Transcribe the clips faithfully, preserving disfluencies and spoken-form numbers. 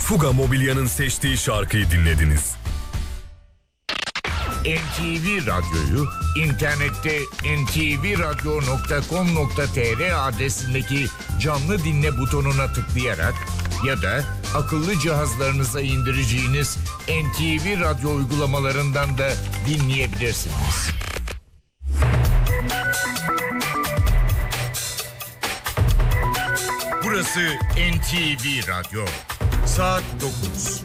Fuga Mobilya'nın seçtiği şarkıyı dinlediniz. N T V Radyo'yu internette en te ve radyo nokta com nokta tr adresindeki canlı dinle butonuna tıklayarak ya da akıllı cihazlarınıza indireceğiniz N T V Radyo uygulamalarından da dinleyebilirsiniz. Burası N T V Radyo. Saat dokuz.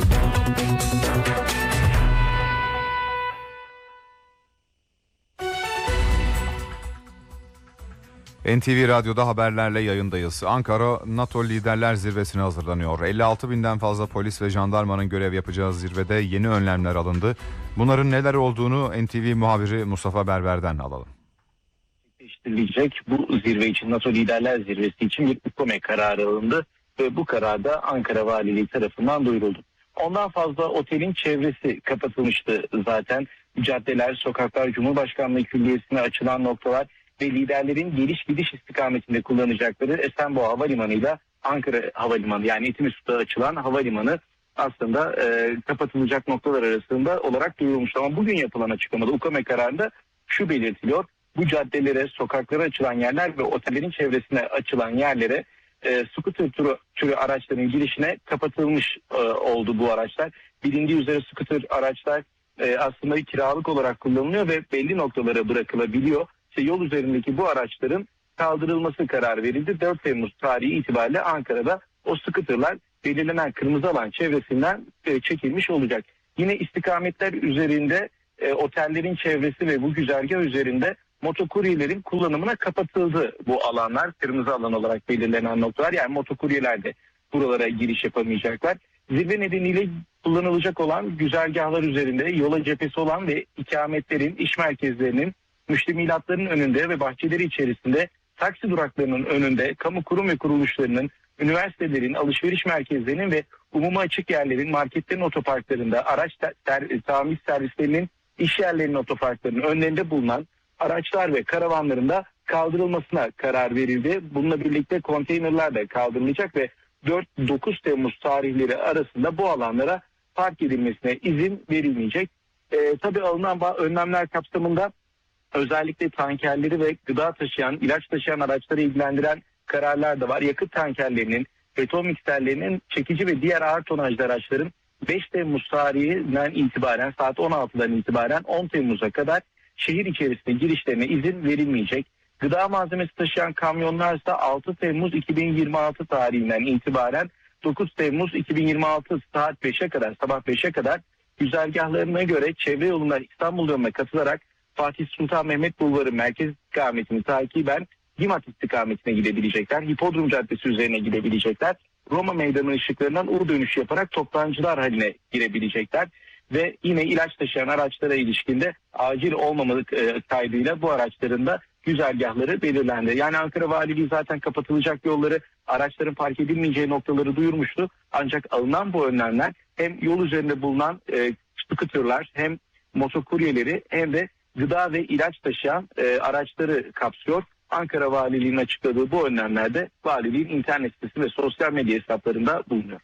N T V Radyo'da haberlerle yayındayız. Ankara NATO Liderler Zirvesi'ne hazırlanıyor. elli altı binden fazla polis ve jandarmanın görev yapacağı zirvede yeni önlemler alındı. Bunların neler olduğunu N T V muhabiri Mustafa Berber'den alalım. Gerçekleştirilecek bu zirve için, NATO Liderler Zirvesi için bir UKOME kararı alındı ve bu karar da Ankara Valiliği tarafından duyuruldu. Ondan fazla otelin çevresi kapatılmıştı zaten. Caddeler, sokaklar, Cumhurbaşkanlığı Külliyesi'ne açılan noktalar ve liderlerin geliş gidiş istikametinde kullanacakları Esenboğa Havalimanı ile Ankara Havalimanı, yani Etimesgut'ta açılan havalimanı aslında e, kapatılacak noktalar arasında olarak duyurulmuştu. Ama bugün yapılan açıklamada UKOME kararında şu belirtiliyor: bu caddelere, sokaklara açılan yerler ve otellerin çevresine açılan yerlere e, scooter türü, türü araçların girişine kapatılmış e, oldu bu araçlar. Bilindiği üzere scooter araçlar e, aslında kiralık olarak kullanılıyor ve belli noktalara bırakılabiliyor. İşte yol üzerindeki bu araçların kaldırılması kararı verildi. dört Temmuz tarihi itibariyle Ankara'da o scooterlar belirlenen kırmızı alan çevresinden e, çekilmiş olacak. Yine istikametler üzerinde e, otellerin çevresi ve bu güzergah üzerinde motokuryelerin kullanımına kapatıldı bu alanlar. Kırmızı alan olarak belirlenen noktalar, yani motokuryeler de buralara giriş yapamayacaklar. Zirve nedeniyle kullanılacak olan güzergahlar üzerinde yola cephesi olan ve ikametlerin, iş merkezlerinin, müştemilatların önünde ve bahçeleri içerisinde, taksi duraklarının önünde, kamu kurum ve kuruluşlarının, üniversitelerin, alışveriş merkezlerinin ve umuma açık yerlerin, marketlerin otoparklarında, araç ter- tamir servislerinin, iş yerlerinin otoparklarının önlerinde bulunan araçlar ve karavanların da kaldırılmasına karar verildi. Bununla birlikte konteynerler de kaldırılacak ve dört dokuz Temmuz tarihleri arasında bu alanlara park edilmesine izin verilmeyecek. E, tabii alınan önlemler kapsamında özellikle tankerleri ve gıda taşıyan, ilaç taşıyan araçları ilgilendiren kararlar da var. Yakıt tankerlerinin, beton mikserlerinin, çekici ve diğer ağır tonajlı araçların beş Temmuz tarihinden itibaren, saat on altıdan itibaren on Temmuz'a kadar şehir içerisinde girişlerine izin verilmeyecek. Gıda malzemesi taşıyan kamyonlar ise altı Temmuz iki bin yirmi altı tarihinden itibaren dokuz Temmuz iki bin yirmi altı saat beşe kadar, sabah beşe kadar güzergahlarına göre çevre yolundan İstanbul yoluna katılarak Fatih Sultan Mehmet Bulvarı merkez istikametini takiben Gimat istikametine gidebilecekler. Hipodrom Caddesi üzerine gidebilecekler. Roma Meydanı ışıklarından U dönüşü yaparak toptancılar haline girebilecekler. Ve yine ilaç taşıyan araçlara ilişkinde acil olmamalık e, kaydıyla bu araçların da güzergahları belirlendi. Yani Ankara Valiliği zaten kapatılacak yolları, araçların park edilmeyeceği noktaları duyurmuştu. Ancak alınan bu önlemler hem yol üzerinde bulunan e, scooterlar, hem motokuryeleri, hem de gıda ve ilaç taşıyan e, araçları kapsıyor. Ankara Valiliği'nin açıkladığı bu önlemlerde valiliğin internet sitesi ve sosyal medya hesaplarında bulunuyor.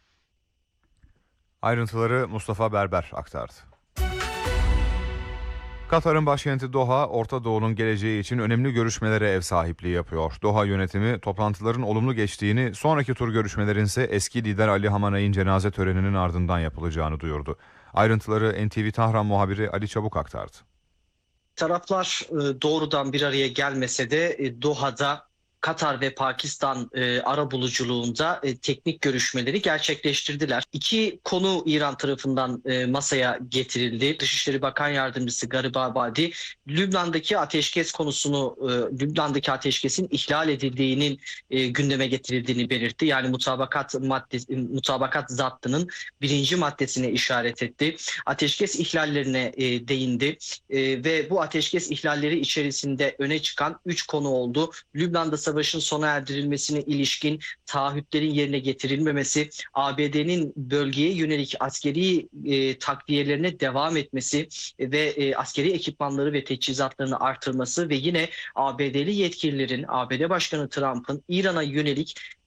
Ayrıntıları Mustafa Berber aktardı. Katar'ın başkenti Doha, Orta Doğu'nun geleceği için önemli görüşmelere ev sahipliği yapıyor. Doha yönetimi toplantıların olumlu geçtiğini, sonraki tur görüşmelerin ise eski lider Ali Hamaney'in cenaze töreninin ardından yapılacağını duyurdu. Ayrıntıları N T V Tahran muhabiri Ali Çabuk aktardı. Taraflar doğrudan bir araya gelmese de Doha'da Katar ve Pakistan e, arabuluculuğunda e, teknik görüşmeleri gerçekleştirdiler. İki konu İran tarafından e, masaya getirildi. Dışişleri Bakan Yardımcısı Garibabadi, Lübnan'daki ateşkes konusunu, e, Lübnan'daki ateşkesin ihlal edildiğinin e, gündeme getirildiğini belirtti. Yani mutabakat maddesi, mutabakat zaptının birinci maddesine işaret etti. Ateşkes ihlallerine e, değindi e, ve bu ateşkes ihlalleri içerisinde öne çıkan üç konu oldu. Lübnan'da savaşın sona erdirilmesine ilişkin taahhütlerin yerine getirilmemesi, A B D'nin bölgeye yönelik askeri e, takviyelerine devam etmesi ve e, askeri ekipmanları ve teçhizatlarını artırması ve yine A B D'li yetkililerin, A B D Başkanı Trump'ın İran'a yönelik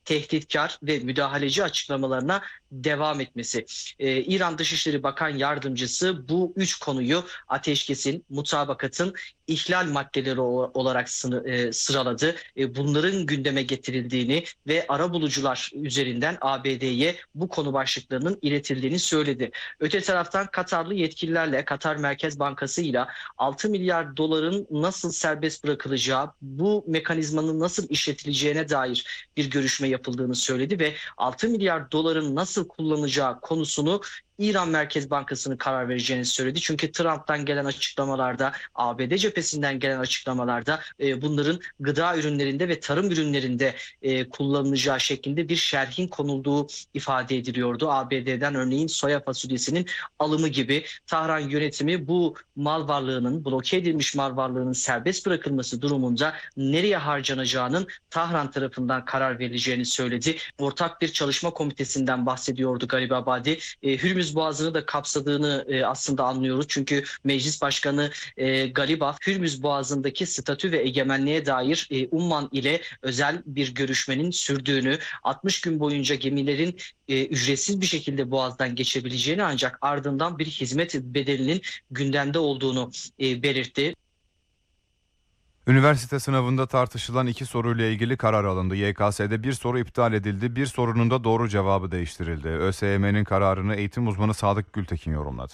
tehditkar ve müdahaleci açıklamalarına devam etmesi. Ee, İran Dışişleri Bakan Yardımcısı bu üç konuyu ateşkesin, mutabakatın ihlal maddeleri olarak sıraladı. Bunların gündeme getirildiğini ve arabulucular üzerinden A B D'ye bu konu başlıklarının iletildiğini söyledi. Öte taraftan Katarlı yetkililerle Katar Merkez Bankası ile altı milyar doların nasıl serbest bırakılacağı, bu mekanizmanın nasıl işletileceğine dair bir görüşme yapıldığını söyledi ve altı milyar doların nasıl kullanılacağı konusunu İran Merkez Bankası'nın karar vereceğini söyledi. Çünkü Trump'tan gelen açıklamalarda, A B D cephesinden gelen açıklamalarda e, bunların gıda ürünlerinde ve tarım ürünlerinde e, kullanılacağı şeklinde bir şerhin konulduğu ifade ediliyordu. A B D'den örneğin soya fasulyesinin alımı gibi. Tahran yönetimi bu mal varlığının, bloke edilmiş mal varlığının serbest bırakılması durumunda nereye harcanacağının Tahran tarafından karar verileceğini söyledi. Ortak bir çalışma komitesinden bahsediyordu Garibabadi. E, Hürmüz Boğazı'nı da kapsadığını e, aslında anlıyoruz. Çünkü Meclis Başkanı e, Galibaf, Hürmüz Boğazı'ndaki statü ve egemenliğe dair e, Umman ile özel bir görüşmenin sürdüğünü, altmış gün boyunca gemilerin e, ücretsiz bir şekilde Boğaz'dan geçebileceğini ancak ardından bir hizmet bedelinin gündemde olduğunu e, belirtti. Üniversite sınavında tartışılan iki soruyla ilgili karar alındı. Y K S'de bir soru iptal edildi, bir sorunun da doğru cevabı değiştirildi. ÖSYM'nin kararını eğitim uzmanı Sadık Gültekin yorumladı.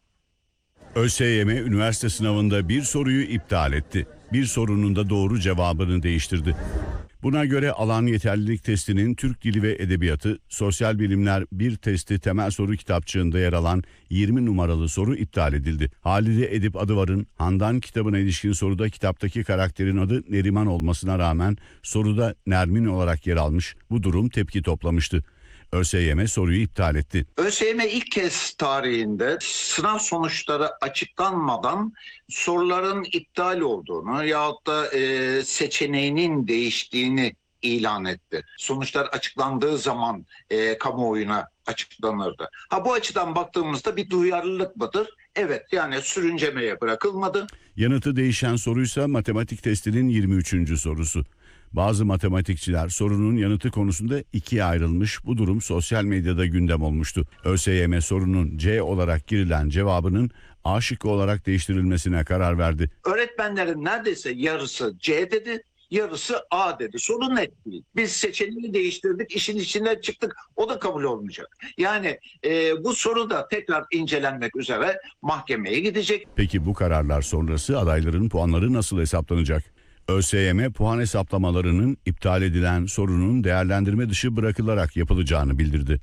ÖSYM üniversite sınavında bir soruyu iptal etti. Bir sorunun da doğru cevabını değiştirdi. Buna göre alan yeterlilik testinin Türk Dili ve Edebiyatı, Sosyal Bilimler bir testi temel soru kitapçığında yer alan yirmi numaralı soru iptal edildi. Halide Edip Adıvar'ın Handan kitabına ilişkin soruda kitaptaki karakterin adı Neriman olmasına rağmen soruda Nermin olarak yer almış. Bu durum tepki toplamıştı. ÖSYM soruyu iptal etti. ÖSYM ilk kez tarihinde sınav sonuçları açıklanmadan soruların iptal olduğunu yahut da e, seçeneğinin değiştiğini ilan etti. Sonuçlar açıklandığı zaman e, kamuoyuna açıklanırdı. Ha bu açıdan baktığımızda bir duyarlılık mıdır? Evet, yani sürüncemeye bırakılmadı. Yanıtı değişen soruysa matematik testinin yirmi üçüncü sorusu. Bazı matematikçiler sorunun yanıtı konusunda ikiye ayrılmış. Bu durum sosyal medyada gündem olmuştu. ÖSYM sorunun C olarak girilen cevabının A şıkkı olarak değiştirilmesine karar verdi. Öğretmenlerin neredeyse yarısı C dedi, yarısı A dedi. Sorun net değil. Biz seçeneği değiştirdik, işin içinden çıktık. O da kabul olmayacak. Yani e, bu soru da tekrar incelenmek üzere mahkemeye gidecek. Peki bu kararlar sonrası adayların puanları nasıl hesaplanacak? ÖSYM puan hesaplamalarının iptal edilen sorunun değerlendirme dışı bırakılarak yapılacağını bildirdi.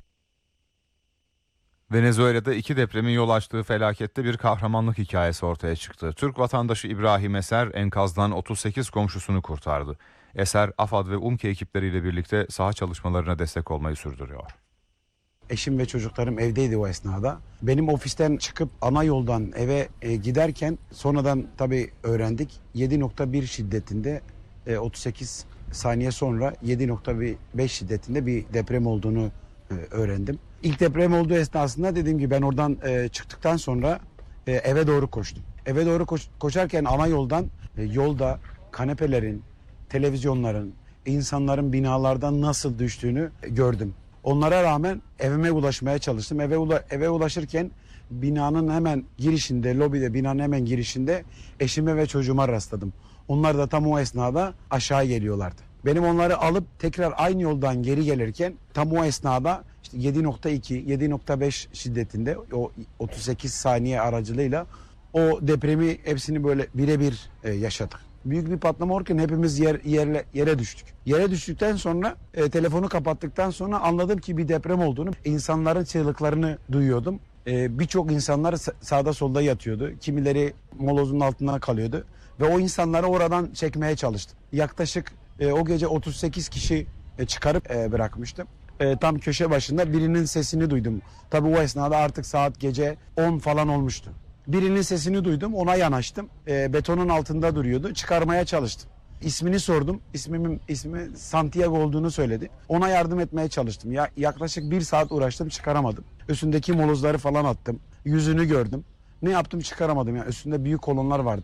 Venezuela'da iki depremin yol açtığı felakette bir kahramanlık hikayesi ortaya çıktı. Türk vatandaşı İbrahim Eser enkazdan otuz sekiz komşusunu kurtardı. Eser, AFAD ve UMKE ekipleriyle birlikte saha çalışmalarına destek olmayı sürdürüyor. Eşim ve çocuklarım evdeydi o esnada. Benim ofisten çıkıp ana yoldan eve e, giderken sonradan tabii öğrendik. yedi nokta bir şiddetinde e, otuz sekiz saniye sonra yedi nokta beş şiddetinde bir deprem olduğunu e, öğrendim. İlk deprem olduğu esnasında dediğim gibi ben oradan e, çıktıktan sonra e, eve doğru koştum. Eve doğru koş, koşarken ana yoldan e, yolda kanepelerin, televizyonların, insanların binalardan nasıl düştüğünü gördüm. Onlara rağmen evime ulaşmaya çalıştım. Eve, ula, eve ulaşırken binanın hemen girişinde, lobide binanın hemen girişinde eşime ve çocuğuma rastladım. Onlar da tam o esnada aşağı geliyorlardı. Benim onları alıp tekrar aynı yoldan geri gelirken tam o esnada işte yedi nokta iki, yedi nokta beş şiddetinde o otuz sekiz saniye aracılığıyla o depremi hepsini böyle birebir yaşadık. Büyük bir patlama olurken hepimiz yer, yerle, yere düştük. Yere düştükten sonra e, telefonu kapattıktan sonra anladım ki bir deprem olduğunu. İnsanların çığlıklarını duyuyordum. E, Birçok insanlar sağda solda yatıyordu. Kimileri molozun altına kalıyordu. Ve o insanları oradan çekmeye çalıştım. Yaklaşık e, o gece otuz sekiz kişi e, çıkarıp e, bırakmıştım. E, tam köşe başında birinin sesini duydum. Tabii o esnada artık saat gece on falan olmuştu. Birinin sesini duydum, ona yanaştım. E, betonun altında duruyordu. Çıkarmaya çalıştım. İsmini sordum. İsmimin ismi Santiago olduğunu söyledi. Ona yardım etmeye çalıştım. Ya, yaklaşık bir saat uğraştım, çıkaramadım. Üstündeki molozları falan attım. Yüzünü gördüm. Ne yaptım çıkaramadım. Yani üstünde büyük kolonlar vardı.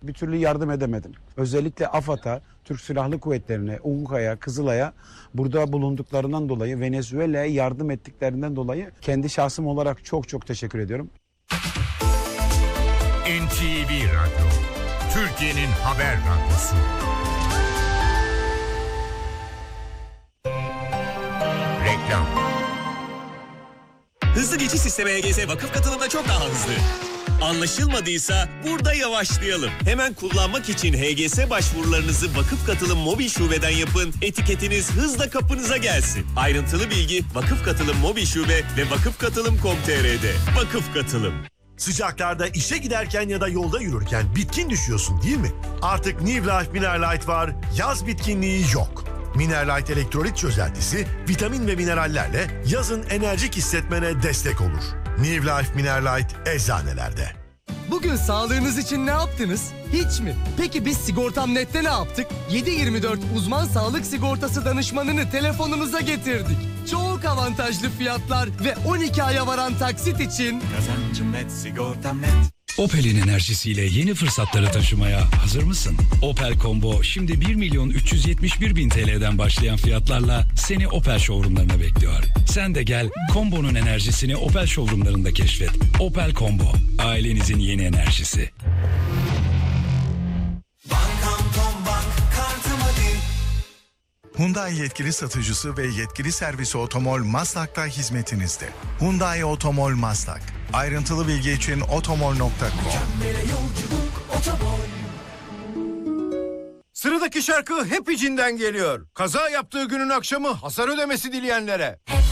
bir türlü yardım edemedim. Özellikle AFAD'a, Türk Silahlı Kuvvetleri'ne, U N K A'ya, Kızılay'a burada bulunduklarından dolayı, Venezuela'ya yardım ettiklerinden dolayı kendi şahsım olarak çok çok teşekkür ediyorum. N T V Radyo, Türkiye'nin haber radyosu. Reklam. Hızlı geçiş sistemi H G S vakıf katılımda çok daha hızlı. Anlaşılmadıysa burada yavaşlayalım. Hemen kullanmak için H G S başvurularınızı Vakıf Katılım Mobil Şube'den yapın. Etiketiniz hızla kapınıza gelsin. Ayrıntılı bilgi Vakıf Katılım Mobil Şube ve vakıf katılım nokta com nokta t r'de. Vakıf Katılım. Sıcaklarda işe giderken ya da yolda yürürken bitkin düşüyorsun değil mi? Artık New Life Mineralite var, yaz bitkinliği yok. Mineralite elektrolit çözeltisi vitamin ve minerallerle yazın enerjik hissetmene destek olur. New Life Mineralite eczanelerde. Bugün sağlığınız için ne yaptınız? Hiç mi? Peki biz Sigortam Net'te ne yaptık? yedi yirmi dört uzman sağlık sigortası danışmanını telefonunuza getirdik. Çok avantajlı fiyatlar ve on iki aya varan taksit için... Kazancım net, sigortam net. Opel'in enerjisiyle yeni fırsatları taşımaya hazır mısın? Opel Combo şimdi bir milyon üç yüz yetmiş bir bin T L'den başlayan fiyatlarla seni Opel showroomlarına bekliyor. Sen de gel Combo'nun enerjisini Opel showroomlarında keşfet. Opel Combo, ailenizin yeni enerjisi. Hyundai yetkili satıcısı ve yetkili servisi Otomol Maslak'ta hizmetinizde. Hyundai Otomol Maslak. Ayrıntılı bilgi için otomol nokta com. Sıradaki şarkı hep içinden geliyor. Kaza yaptığı günün akşamı hasar ödemesi dileyenlere.